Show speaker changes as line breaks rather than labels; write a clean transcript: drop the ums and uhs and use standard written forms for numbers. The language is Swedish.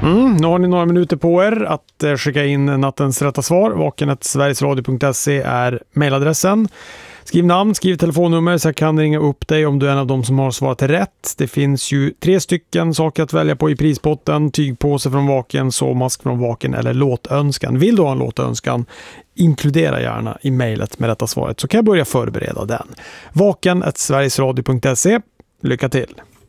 Nu har ni några minuter på er att skicka in nattens rätta svar. vaken@sverigesradio.se är mejladressen. Skriv namn, skriv telefonnummer så jag kan ringa upp dig om du är en av dem som har svarat rätt. Det finns ju 3 stycken saker att välja på i prispotten. Tygpåse från Vaken, sovmask från Vaken eller låtönskan. Vill du ha en låtönskan? Inkludera gärna i mejlet med detta svaret så kan jag börja förbereda den. vaken@sverigesradio.se. Lycka till!